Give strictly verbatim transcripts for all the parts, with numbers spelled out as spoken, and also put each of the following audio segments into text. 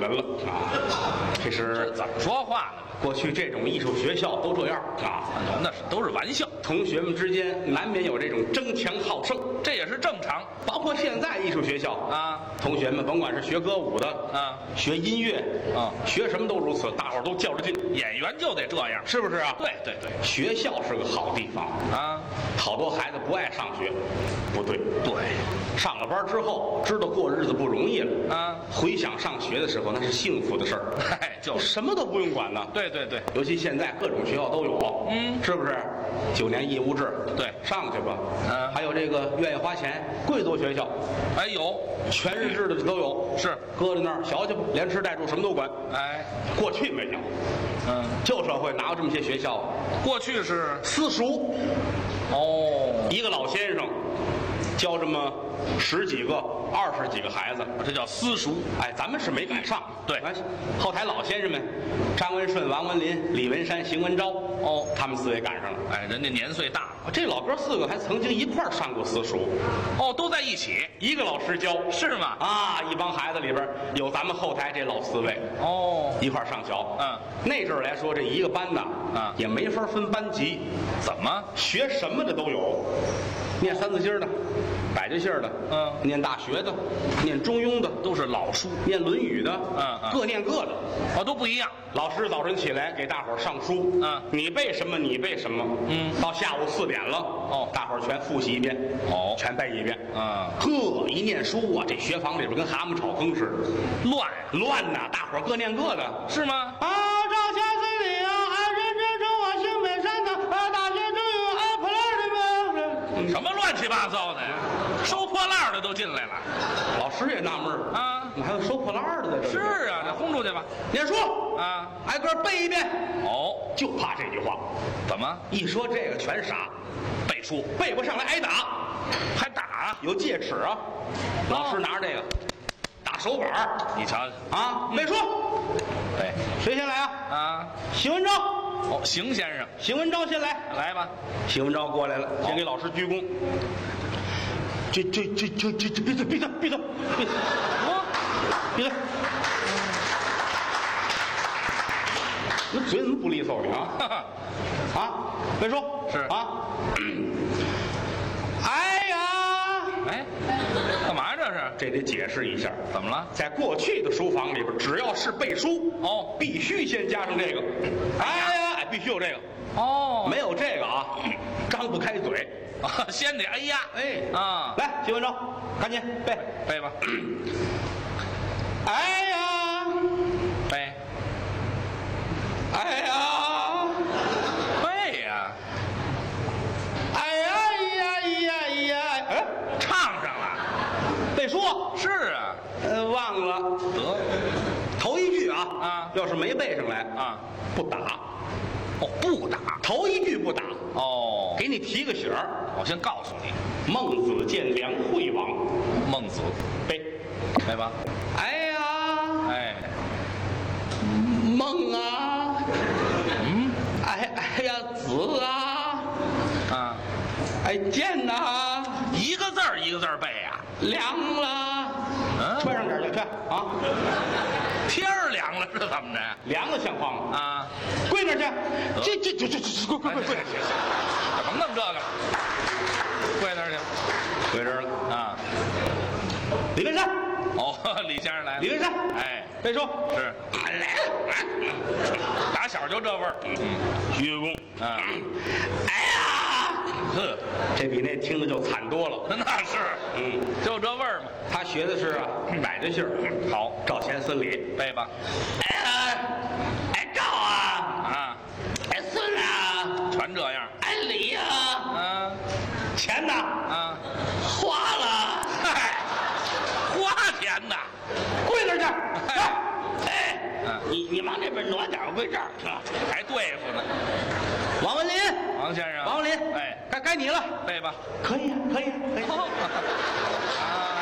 人了啊！这是怎么说话呢？ 过去这种艺术学校都这样啊， 那是都是玩笑， 同学们之间难免有这种争强好胜， 这也是正常。 包括现在艺术学校啊， 同学们甭管是学歌舞的啊， 学音乐啊， 学什么都如此，大伙儿都较着劲。 演员就得这样， 是不是啊？ 对对对， 学校是个好地方啊， 好多孩子不爱上学，不对， 对， 上了班之后知道过日子不容易了啊， 回想上学的时候那是幸福的事儿， 哎，就什么都不用管呢。 对对对， 尤其现在各种学校都有， 嗯， 是不是？九年义务制， 对， 上去吧。 嗯， 还有这个愿意花钱贵族学校， 哎有， 全日制的都有， 是搁在那儿学去吧，连吃带住什么都管。 哎， 过去没有， 嗯， 旧社会哪有这么些学校？ 过去是私塾， 哦， 一个老先生教这么十几个、二十几个孩子， 这叫私塾。 哎，咱们是没赶上。 对哎，后台老先生们，张文顺、王文林、李文山、邢文昭， 哦， 他们四位赶上了。 哎，人家年岁大， 这老哥四个还曾经一块儿上过私塾， 哦，都在一起， 一个老师教， 是吗？ 啊，一帮孩子里边有咱们后台这老四位， 哦， 一块儿上学。 嗯， 那阵儿来说，这一个班呐， 啊也没法分班级， 怎么？ 学什么的都有，念三字经的，百家姓的， 嗯， 念大学的，念中庸的， 都是老书， 念论语的， 嗯嗯各念各的。 哦，都不一样。 老师早晨起来给大伙儿上书， 嗯， 你背什么你背什么， 嗯， 到下午四点了， 哦， 大伙儿全复习一遍， 哦全背一遍， 嗯， 呵，一念书啊，这学房里边跟蛤蟆炒坑似的， 乱乱呐，大伙儿各念各的， 是吗？ 啊，赵家森林啊，俺认真称我姓北山的，啊，大学生有俺破烂的吗？ 什么乱七八糟的呀？收破烂的都进来了老师也纳闷儿啊， 怎么还有收破烂的在这儿？ 是啊，这轰出去吧。 念书啊， 挨个背一遍， 哦， 就怕这句话， 怎么一说这个全傻， 背书背不上来挨打。 还打？ 有戒尺啊，老师拿着这个打手板儿你瞧啊，背书。 背谁先来啊？ 啊？ 邢文昭， 哦，邢先生， 邢文昭先来。 来吧。 邢文昭过来了，先给老师鞠躬。这这这这这这，闭嘴闭嘴闭嘴闭嘴！ 我闭嘴！你嘴怎么不利索呢？啊哈哈， 啊！背书是啊。哎呀， 哎，干嘛这是？ 这得解释一下。 怎么了？ 在过去的书房里边，只要是背书， 哦， 必须先加上这个。哎呀，哎，必须有这个， 哦， 没有这个啊，张不开嘴。 啊，先得哎呀， 哎啊， 来，邢文昭，赶紧背。 背吧， 哎呀， 背， 哎呀， 背呀， 哎呀呀呀呀！哎， 唱上了。 背书是啊， 呃，忘了得头一句啊啊要是没背上来啊， 不打， 哦，不打。 头一句不打， 哦， 给你提个醒儿。 我先告诉你， 孟子见梁惠王， 孟子， 背。 背吧。 哎呀， 哎， 孟啊， 嗯哎哎呀，子啊， 啊， 哎剑呐， 一个字儿一个字儿背呀。 凉了， 嗯， 穿上点去去啊， 天儿凉了是怎么着？ 凉了像话吗？ 啊， 跪那儿去，这这这这这跪跪跪跪哎，行行行甭弄这个了，跪那儿去。 跪这儿了。 啊， 李文山， 哦，李先生来了。 李文山， 哎， 背书是，打小就这味儿。嗯， 鞠躬。 啊， 哎呀， 呵， 这比那听着就惨多了。 那是， 嗯， 就这味儿嘛。 他学的是啊百家姓儿。 好， 赵钱孙李。 背吧。 哎呀，哎赵啊， 啊， 哎孙啊， 全这样。 哎李呀， 啊钱呢？ 啊， 花了， 嗨，花钱呐。 跪那儿去。 哎哎， 嗯你你往这边挪点，我跪这儿。 还对付呢。 王文林， 王先生， 王文林， 哎， 该该你了。 背吧。 可以啊，可以啊，可以啊。 啊，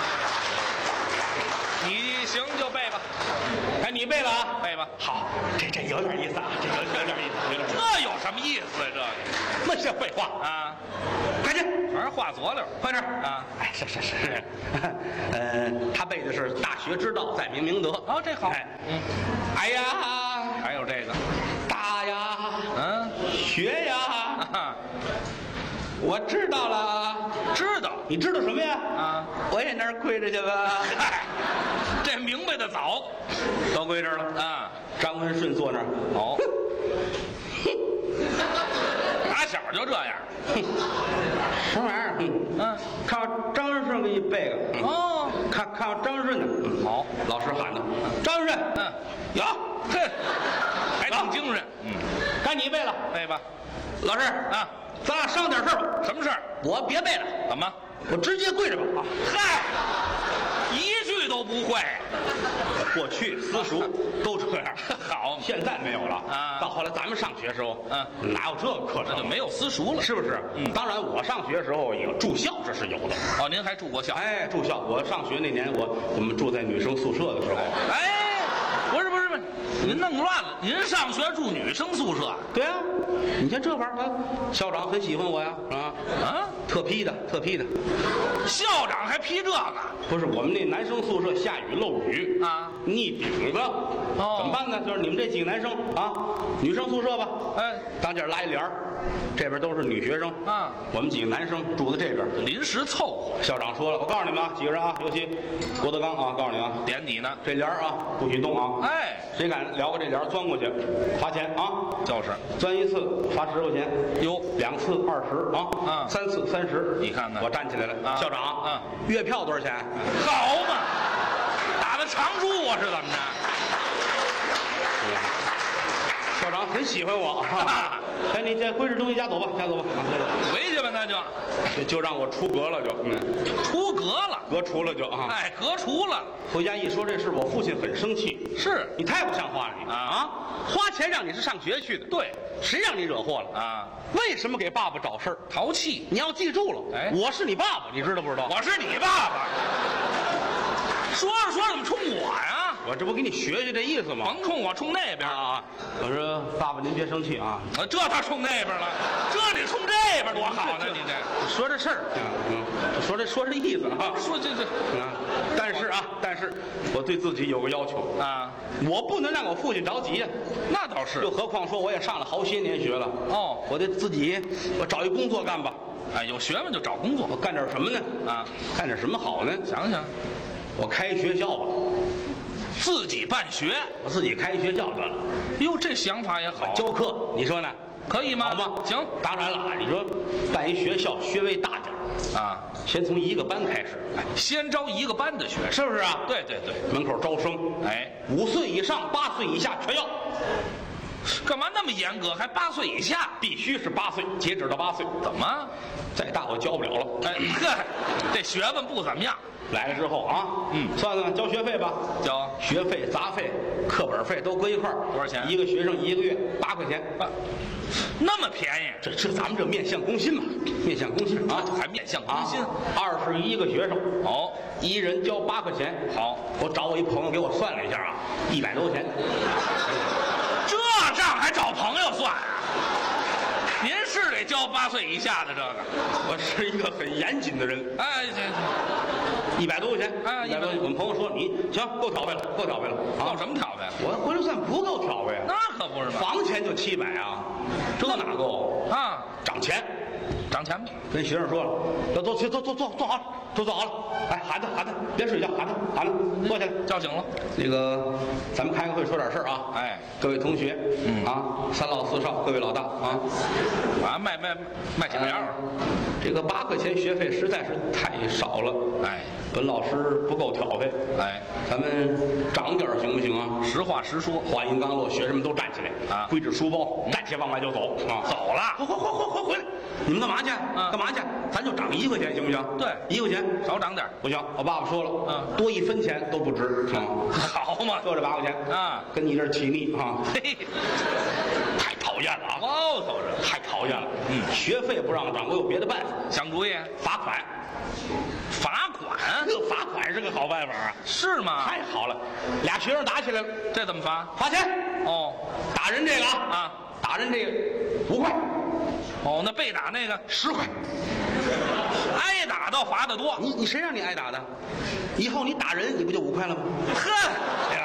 你行就背吧， 该你背了啊， 背吧。 好，这这有点意思啊，这有有点意思，有点意思。 这有什么意思啊？这个那些废话， 啊， 赶紧反正话佐料， 快点啊！ 哎，是是是，呃，他背的是大学之道，在明明德。 哦，这好。 哎， 嗯， 哎呀， 还有这个， 大呀， 嗯， 学呀， 啊， 我知道了。 知道你知道什么呀？ 啊， 我也那儿跪着去吧。 嗨，这明白的早都跪这儿了。 啊。 张文顺坐那儿。 哦，打小就这样。 什么玩意儿？嗯， 嗯， 看我张文顺给你背个。嗯哦， 看看我张文顺呢。嗯好， 老师喊的。张文顺， 嗯， 有， 哼，还挺精神。嗯， 该你背了。 背吧。 老师啊， 咱俩商量点事儿吧。 什么事儿？ 我别背了， 怎么？ 我直接跪着吧。啊， 嗨，一句都不会。 过去私塾都这样， 好， 现在没有了啊到后来咱们上学时候， 嗯， 哪有这个课程？ 那就没有私塾了。 是不是？ 嗯当然我上学时候有住校，这是有的。 哦，您还住过校？ 哎，住校，我上学那年，我我们住在女生宿舍的时候， 哎，不是不是不是，您弄乱了。您上学住女生宿舍对啊，你看这玩意儿，他校长很喜欢我呀，啊， 啊？ 特批的，特批的。 校长还批这个？ 不是我们那男生宿舍下雨漏雨啊， 逆顶子， 哦怎么办呢？就是你们这几个男生啊，女生宿舍吧， 哎， 当间拉一帘儿，这边都是女学生啊， 我们几个男生住在这边。 临时凑合。 校长说了，我告诉你们啊，几个人啊，尤其郭德纲啊，告诉你们啊， 点你呢？ 这帘儿啊不许动啊， 哎， 谁敢撩过这帘儿钻过去，罚钱啊！ 就是钻一次罚十块钱， 哟， 两次二十啊， 啊三次三十。 你看看我站起来了， 啊校长， 啊， 月票多少钱？ 好嘛，打的常住啊，是怎么着？ 校长很喜欢我啊！哎，你这归置东西家走吧，家走吧，啊，家走。 回去吧，那就就就让我出阁了，就嗯， 出阁了。 革除了就啊。 哎，革除了。 回家一说这事，我父亲很生气。 是你太不像话了，你啊花钱让你是上学去的， 对谁让你惹祸了？ 啊， 为什么给爸爸找事儿？ 淘气。 你要记住了， 哎我是你爸爸，你知道不知道？ 我是你爸爸。说着说着怎么冲我呀？ 我这不给你学学这意思吗？ 甭冲我，冲那边。 啊！我说爸爸您别生气啊， 啊，这他冲那边了，这你冲这边多好呢！你这说这事儿，嗯，说这说这意思啊， 说这这啊，但是啊，但是我对自己有个要求， 啊， 我不能让我父亲着急呀。 那倒是又何况说我也上了好些年学了， 哦。 我得自己我找一工作干吧。 哎，有学问就找工作我干点什么呢？ 啊， 干点什么好呢？ 想想我开学校吧， 自己办学。 我自己开学校得了， 哟，这想法也好， 教课，你说呢？ 可以吗？ 好吗？ 行当然了啊，你说办一学校学位大点儿啊， 先从一个班开始，哎， 先招一个班的学生。 是不是啊？ 对对对， 门口招生， 哎， 五岁以上、八岁以下全要， 干嘛那么严格？还八岁以下？ 必须是八岁，截止到八岁， 怎么？ 再大我教不了了。 哎呵，这学问不怎么样。 来了之后啊， 嗯算算交学费吧， 交学费、杂费、课本费都搁一块儿， 多少钱一个学生一个月八块钱。 啊，那么便宜？ 这这咱们这面向公心嘛，面向公心啊， 这还面向公心？ 二十一个学生， 哦， 一人交八块钱。 好， 我找我一朋友给我算了一下啊，一百多块钱。 这账还找朋友算啊？您是得交八岁以下的这个？ 我是一个很严谨的人， 哎，这一百多块钱， 哎一百多块钱。我们朋友说你行，够挑费了，够挑费了啊！ 够什么挑费？ 我回头算不够挑费啊， 那可不是嘛。 房钱就七百啊，这哪够啊， 涨钱。 涨钱吧。 跟学生说了，都都坐坐坐坐坐好了，都坐好了。哎，孩子孩子，别睡觉，孩子孩子，坐起来。 叫醒了。 那个，咱们开个会说点事儿啊。 哎， 各位同学， 嗯啊，三老四少，各位老大啊， 啊，卖卖卖假药。 这个八块钱学费实在是太少了。 哎， 本老师不够挑费。 哎， 咱们涨点儿行不行啊？ 实话实说。 话音刚落，学生们都站起来啊归置书包，站起来往外就走啊。 走了。 回回回回回回来！你们干嘛去？ 嗯干嘛去？咱就涨一块钱行不行？ 对一块钱少涨点儿不行。我爸爸说了， 嗯多一分钱都不值啊。 好嘛。 就这八块钱啊， 跟你这儿起腻啊， 嘿， 太讨厌了啊！ 高头着。 太讨厌了。 嗯学费不让涨，我有别的办法， 想主意？ 罚款。 罚款？ 这罚款是个好办法啊！ 是吗？ 太好了，俩学生打起来了， 这怎么罚？ 罚钱。 哦打人这个啊啊， 打人这个五块， 哦，那被打那个十块。 挨打倒罚的多。 你你谁让你挨打的？以后你打人你不就五块了吗？ 呵，